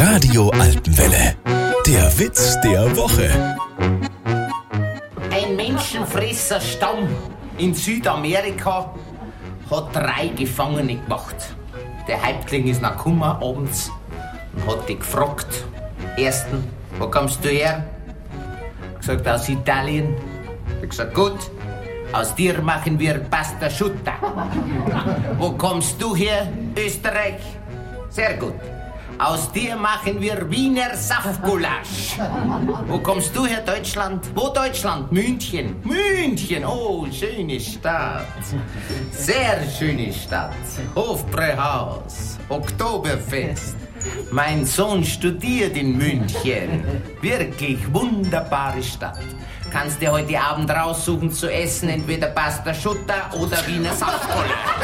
Radio Alpenwelle. Der Witz der Woche. Ein Menschenfresserstamm in Südamerika hat 3 Gefangene gemacht. Der Häuptling ist nach gekommen abends und hat die gefragt. Ersten, wo kommst du her? Gesagt, aus Italien. Ich gesagt, gut, aus dir machen wir Pasta Asciutta. Wo kommst du her? Österreich. Sehr gut. Aus dir machen wir Wiener Saftgulasch. Wo kommst du her, Deutschland? Wo Deutschland? München. München, oh, schöne Stadt. Sehr schöne Stadt. Hofbräuhaus, Oktoberfest. Mein Sohn studiert in München. Wirklich wunderbare Stadt. Kannst dir heute Abend raussuchen zu essen, entweder Pasta Asciutta oder Wiener Saftgulasch.